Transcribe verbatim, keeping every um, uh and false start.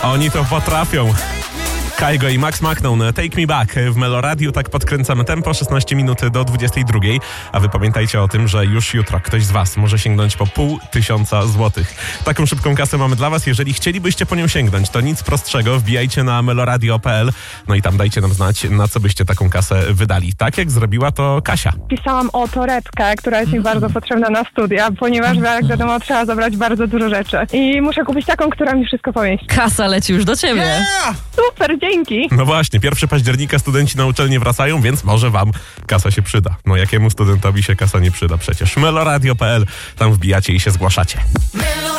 Oni to potrafią. Kygo i Max Macnon, Take Me Back w Meloradiu. Tak podkręcamy tempo, szesnaście minut do dwudziestej drugiej. A wy pamiętajcie o tym, że już jutro ktoś z was może sięgnąć po pół tysiąca złotych. Taką szybką kasę mamy dla was. Jeżeli chcielibyście po nią sięgnąć, to nic prostszego. Wbijajcie na meloradio kropka p l. No i tam dajcie nam znać, na co byście taką kasę wydali. Tak jak zrobiła to Kasia. Pisałam o torebkę, która jest mi bardzo potrzebna na studia, ponieważ jak wiadomo trzeba zabrać bardzo dużo rzeczy. I muszę kupić taką, która mi wszystko pomieści. Kasa leci już do ciebie. Yeah! Super, dzięki. No właśnie, pierwszego października studenci na uczelnię wracają, więc może wam kasa się przyda. No jakiemu studentowi się kasa nie przyda przecież. meloradio kropka p l, tam wbijacie i się zgłaszacie.